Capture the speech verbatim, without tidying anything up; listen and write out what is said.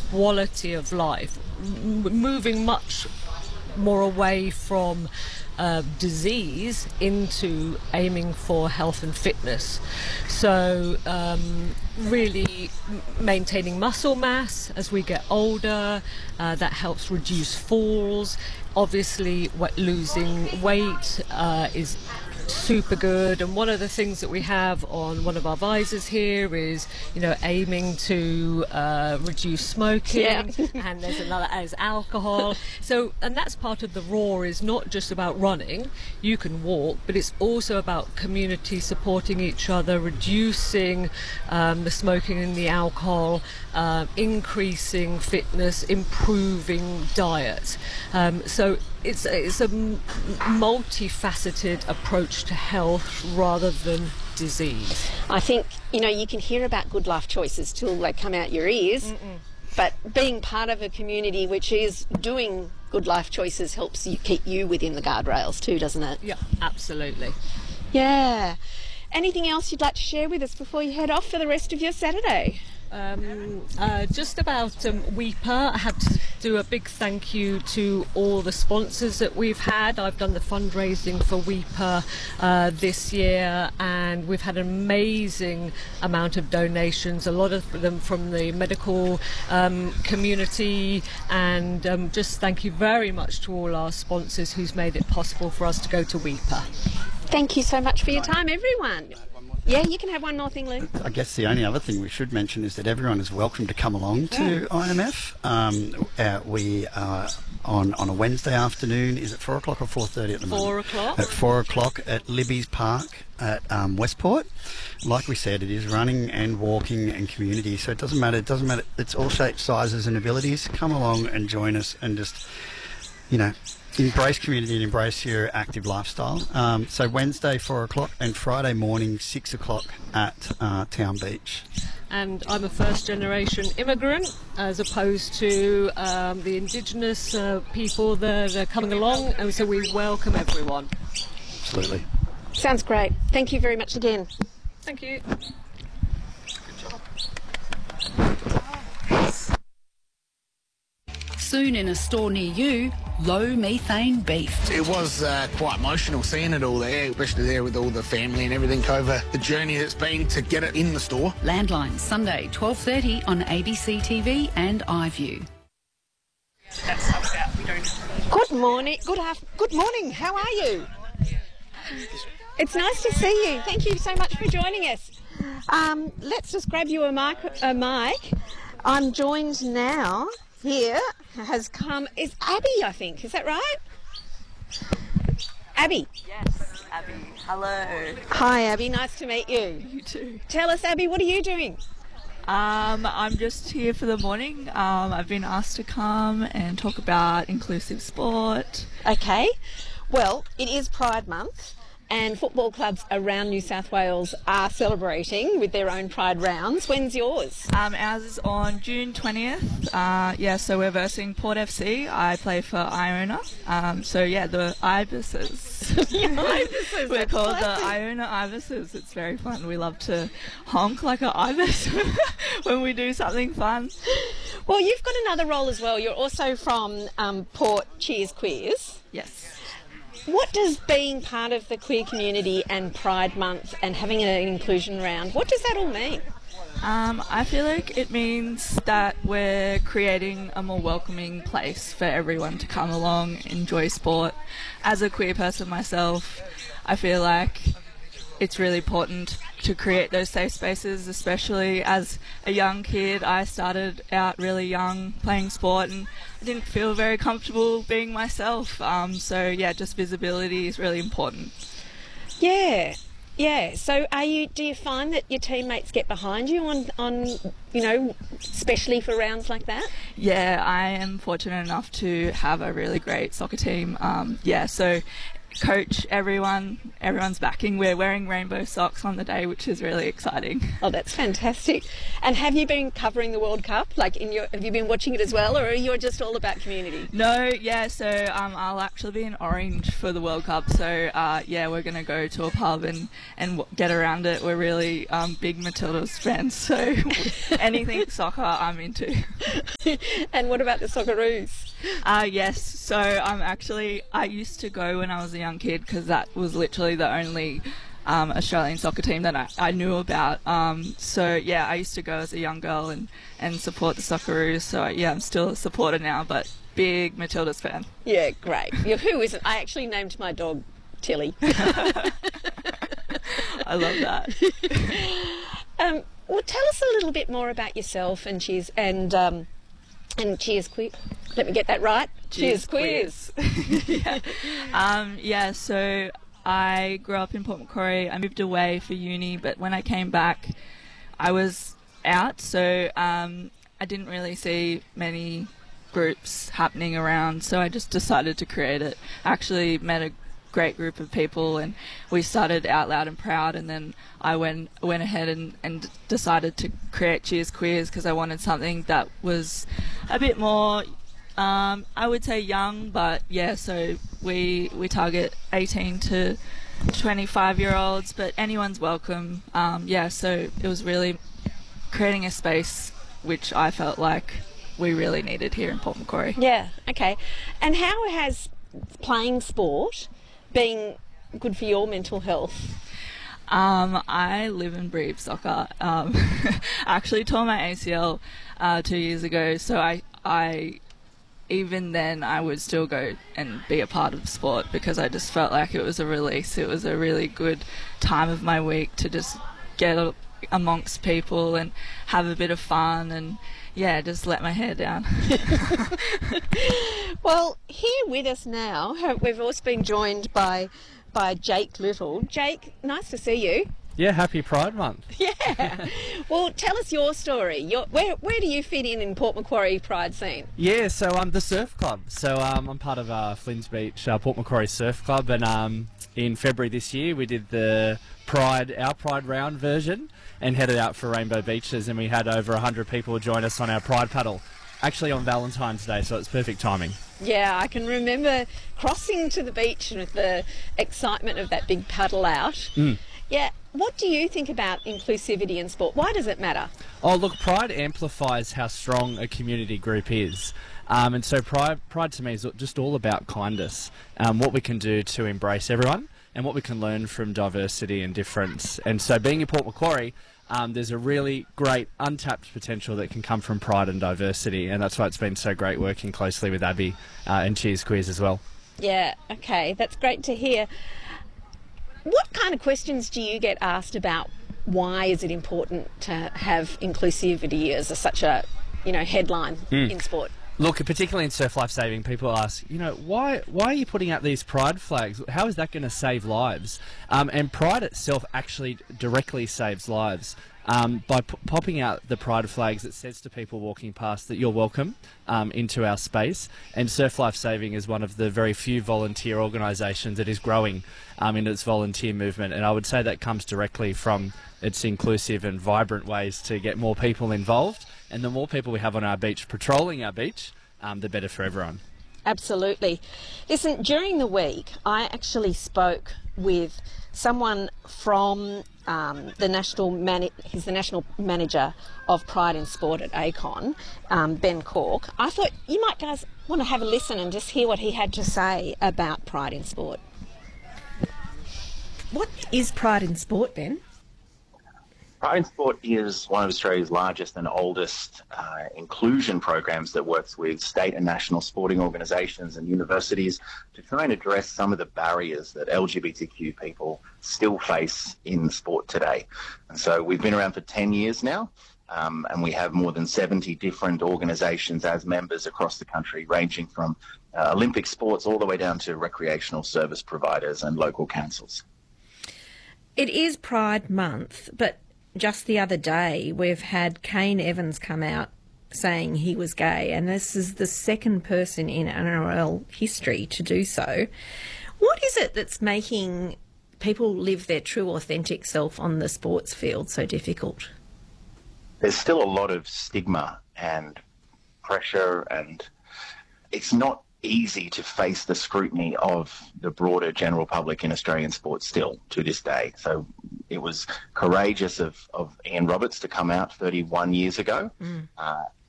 quality of life, m- moving much more away from uh, disease into aiming for health and fitness. So um, really m- maintaining muscle mass as we get older, uh, that helps reduce falls. Obviously what, losing weight uh, is super good, and one of the things that we have on one of our visors here is, you know, aiming to uh, reduce smoking, yeah. and there's another as alcohol. So, and that's part of the ROAR, is not just about running. You can walk, but it's also about community supporting each other, reducing um, the smoking and the alcohol, uh, increasing fitness, improving diet. Um, so it's it's a m- multifaceted approach to health rather than disease. I think, you know, you can hear about good life choices till they come out your ears. Mm-mm. But being part of a community which is doing good life choices helps you keep you within the guardrails too, doesn't it? Yeah, absolutely. Yeah. Anything else you'd like to share with us before you head off for the rest of your Saturday? Um, uh, just about um, Weeper, I have to do a big thank you to all the sponsors that we've had. I've done the fundraising for Weeper uh, this year, and we've had an amazing amount of donations, a lot of them from the medical um, community, and um, just thank you very much to all our sponsors who's made it possible for us to go to Weeper. Thank you so much for your time, everyone. Yeah, you can have one more thing, Lou. I guess the only other thing we should mention is that everyone is welcome to come along to I M F. Um, uh, we are on, on a Wednesday afternoon. Is it four o'clock or four thirty at the moment? Four o'clock. At four o'clock at Libby's Park at um, Westport. Like we said, it is running and walking and community, so it doesn't matter. It doesn't matter. It's all shapes, sizes, and abilities. Come along and join us, and just, you know, embrace community and embrace your active lifestyle. Um, so Wednesday, four o'clock, and Friday morning, six o'clock at uh, Town Beach. And I'm a first generation immigrant, as opposed to um, the Indigenous uh, people that are coming along, and so we welcome everyone. Absolutely. Sounds great. Thank you very much again. Thank you. Soon in a store near you, low methane beef. It was uh, quite emotional seeing it all there, especially there with all the family and everything over the journey it's been to get it in the store. Landline, Sunday, twelve thirty on A B C T V and iView. Good morning. Good af- Good morning. How are you? It's nice to see you. Thank you so much for joining us. Um, let's just grab you a mic. A mic. I'm joined now. Here has come is Abby, I think. Is that right? Abby. Yes, Abby. Hello. Hi, Abby. Nice to meet you. You too. Tell us, Abby, what are you doing? Um, I'm just here for the morning. Um, I've been asked to come and talk about inclusive sport. Okay. Well, it is Pride Month, and football clubs around New South Wales are celebrating with their own Pride rounds. When's yours? Um, ours is on June twentieth. Uh, yeah, so we're versing Port F C. I play for Iona. Um, so yeah, the Ibises. Ibises. We're That's called classic. the Iona Ibises. It's very fun. We love to honk like an ibis when we do something fun. Well, you've got another role as well. You're also from um, Port Cheers Queers. Yes. What does being part of the queer community and Pride Month and having an inclusion round, what does that all mean? Um, I feel like it means that we're creating a more welcoming place for everyone to come along, enjoy sport. As a queer person myself, I feel like it's really important to create those safe spaces, especially as a young kid. I started out really young playing sport and I didn't feel very comfortable being myself. Um, so yeah, just visibility is really important. Yeah, yeah. So are you, do you find that your teammates get behind you on, on, you know, especially for rounds like that? Yeah, I am fortunate enough to have a really great soccer team. Um, yeah, so coach everyone. Everyone's backing. We're wearing rainbow socks on the day, which is really exciting. Oh, that's fantastic. And have you been covering the World Cup? Like, in your, have you been watching it as well, or are you just all about community? No, yeah, so um, I'll actually be in Orange for the World Cup. So, uh, yeah, we're going to go to a pub and, and w- get around it. We're really um, big Matildas fans, so anything soccer I'm into. And what about the Socceroos? Uh, yes, so I'm actually, I used to go when I was a young kid because that was literally the only um, Australian soccer team that I, I knew about. Um, so, yeah, I used to go as a young girl and, and support the Socceroos. So, yeah, I'm still a supporter now, but big Matildas fan. Yeah, great. Yeah, who isn't? I actually named my dog Tilly. I love that. um, well, tell us a little bit more about yourself and Cheers and um, and Cheers Quiz. Let me get that right. Cheers, Cheers Quiz. yeah. Um, yeah, so I grew up in Port Macquarie. I moved away for uni, but when I came back, I was out, so um, I didn't really see many groups happening around, so I just decided to create it. I actually met a great group of people and we started Out Loud and Proud, and then I went went ahead and, and decided to create Cheers Queers because I wanted something that was a bit more um, I would say young, but yeah, so we we target eighteen to twenty-five year olds, but anyone's welcome. Um, yeah, so it was really creating a space which I felt like we really needed here in Port Macquarie. Yeah, okay. And how has playing sport been good for your mental health? Um, I live and breathe soccer. Um, I actually tore my A C L uh, two years ago, so I, I, even then, I would still go and be a part of sport because I just felt like it was a release. It was a really good time of my week to just get a, amongst people and have a bit of fun and, yeah, just let my hair down. Well, here with us now, we've also been joined by by Jake Little. Jake, nice to see you. Yeah, happy Pride Month. Yeah. Well, tell us your story. Your, where where do you fit in in Port Macquarie Pride scene? Yeah, so I'm um, the surf club. So um, I'm part of uh, Flins Beach uh, Port Macquarie Surf Club, and um, in February this year we did the Pride, our Pride round version, and headed out for Rainbow Beaches, and we had over one hundred people join us on our Pride paddle, actually on Valentine's Day, so it's perfect timing. Yeah, I can remember crossing to the beach with the excitement of that big paddle out. Mm. Yeah, what do you think about inclusivity in sport? Why does it matter? Oh, look, Pride amplifies how strong a community group is. Um, and so Pride, Pride to me is just all about kindness, um, what we can do to embrace everyone and what we can learn from diversity and difference. And so being in Port Macquarie, um, there's a really great untapped potential that can come from pride and diversity, and that's why it's been so great working closely with Abby uh, and Cheers Quiz as well. Yeah, okay, that's great to hear. What kind of questions do you get asked about why is it important to have inclusivity as a, such a, you know, headline mm. in sport? Look, particularly in surf life saving, people ask, you know, why why are you putting out these pride flags? How is that going to save lives? Um, and pride itself actually directly saves lives. Um, by p- popping out the pride flags, it says to people walking past that you're welcome um, into our space. And Surf Life Saving is one of the very few volunteer organisations that is growing um, in its volunteer movement. And I would say that comes directly from its inclusive and vibrant ways to get more people involved. And the more people we have on our beach patrolling our beach, um, the better for everyone. Absolutely. Listen, during the week, I actually spoke with someone from um, the national man- he's the national manager of Pride in Sport at A C O N, um, Ben Cork. I thought you might guys want to have a listen and just hear what he had to say about Pride in Sport. What is Pride in Sport, Ben? Pride in Sport is one of Australia's largest and oldest uh, inclusion programs that works with state and national sporting organisations and universities to try and address some of the barriers that L G B T Q people still face in sport today. And so we've been around for ten years now, um, and we have more than seventy different organisations as members across the country, ranging from uh, Olympic sports all the way down to recreational service providers and local councils. It is Pride Month, but just the other day, we've had Kane Evans come out saying he was gay, and this is the second person in N R L history to do so. What is it that's making people live their true, authentic self on the sports field so difficult? There's still a lot of stigma and pressure, and it's not easy to face the scrutiny of the broader general public in Australian sports still to this day. So it was courageous of, of Ian Roberts to come out thirty-one years ago, mm. uh,